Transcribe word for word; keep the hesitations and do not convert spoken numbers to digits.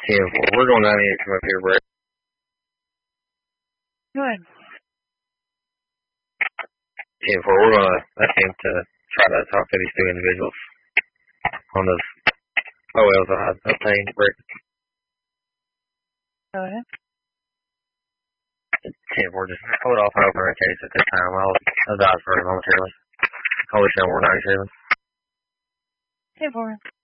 ten four. We're going ninety-eight from up here, Brett. Go ahead. ten four. We're going to attempt to try to talk to these two individuals on those O Ls I obtained, Brett. Go ahead. ten four, just hold off on opening a case at this time. I'll advise for it momentarily. I'll let you know we're ninety-seven. ten four.